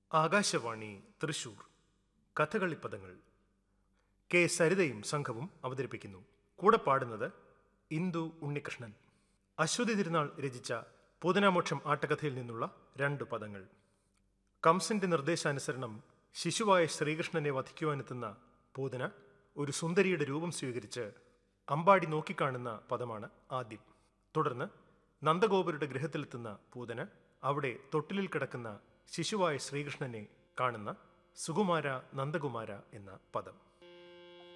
Akashvani Thrissur കഥകളിപ്പദങ്ങൾ K സരിതയും സംഘവും അവതരിപ്പിക്കുന്നു. കൂടെ പാടുന്നത് ഇന്ദു ഉണ്ണികൃഷ്ണൻ. അശ്വതി തിരുനാൾ രചിച്ച പൂതനാമോക്ഷം ആട്ടകഥയിൽ നിന്നുള്ള 2 പദങ്ങൾ. കംസന്റെ നിർദ്ദേശാനുസരണം ശിശുവായ ശ്രീകൃഷ്ണനെ വധിക്കുവാനെത്തുന്ന പൂതന ഒരു സുന്ദരിയുടെ രൂപം സ്വീകരിച്ച് അമ്പാടി നോക്കിക്കാണുന്ന പദമാണ് ആദ്യം. തുടർന്ന് നന്ദഗോപരുടെ ഗൃഹത്തിലെത്തുന്ന പൂതന അവിടെ തൊട്ടിലിൽ കിടക്കുന്ന ശിശുവായ ശ്രീകൃഷ്ണനെ കാണുന്ന സുകുമാര നന്ദകുമാര എന്ന പദം.